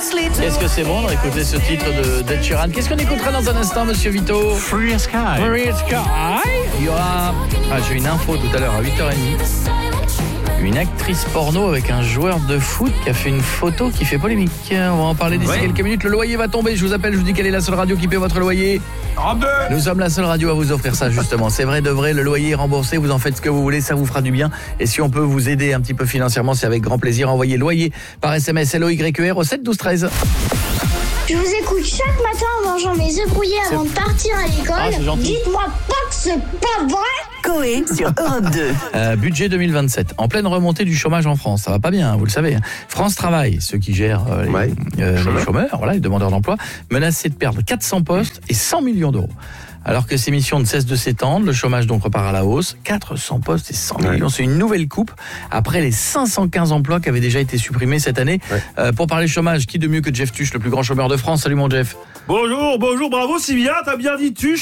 Qu'est-ce que c'est bon d'écouter ce titre d'Ed Sheeran? Qu'est-ce qu'on écoutera dans un instant, monsieur Vito? Free as Sky. Free as Sky. Il y aura... j'ai une info tout à l'heure à 8h30. Une actrice porno avec un joueur de foot qui a fait une photo qui fait polémique. On va en parler d'ici quelques minutes. Le loyer va tomber. Je vous appelle, je vous dis quelle est la seule radio qui paie votre loyer. Nous sommes la seule radio à vous offrir ça, justement. C'est vrai de vrai, le loyer est remboursé. Vous en faites ce que vous voulez, ça vous fera du bien. Et si on peut vous aider un petit peu financièrement, c'est avec grand plaisir. Envoyez loyer par SMS LOYER au 7 12 13. Je vous écoute chaque matin en mangeant mes œufs brouillés avant de partir à l'école. C'est gentil. Dites-moi pas que c'est pas vrai. Coé sur Europe 2. Budget 2027, en pleine remontée du chômage en France. Ça va pas bien, vous le savez. France Travail, ceux qui gèrent les chômeurs, les demandeurs d'emploi, menacés de perdre 400 postes et 100 millions d'euros. Alors que ces missions ne cessent de s'étendre, le chômage donc repart à la hausse. 400 postes et 100 millions, c'est une nouvelle coupe après les 515 emplois qui avaient déjà été supprimés cette année. Pour parler chômage, qui de mieux que Jeff Tuche, le plus grand chômeur de France? Salut mon Jeff. Bonjour, bravo Sylvia, t'as bien dit Tuche.